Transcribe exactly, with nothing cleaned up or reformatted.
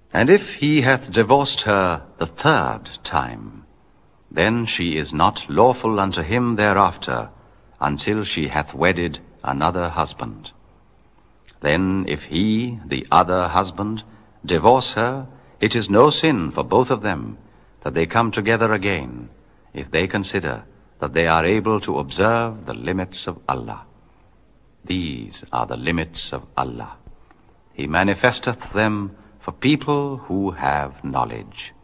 And if he hath divorced her the third time, then she is not lawful unto him thereafter, until she hath wedded another husband. Then if he, the other husband, divorce her, it is no sin for both of them that they come together again, if they consider that they are able to observe the limits of Allah. These are the limits of Allah. He manifesteth them for people who have knowledge.